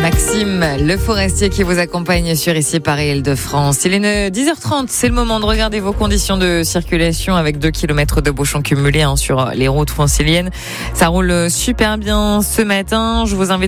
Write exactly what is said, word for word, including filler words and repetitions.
Maxime, le forestier qui vous accompagne sur ici Paris Île-de-France. Il est dix heures trente, c'est le moment de regarder vos conditions de circulation avec deux kilomètres de bouchons cumulés hein, sur les routes franciliennes. Ça roule super bien ce matin. Je vous invite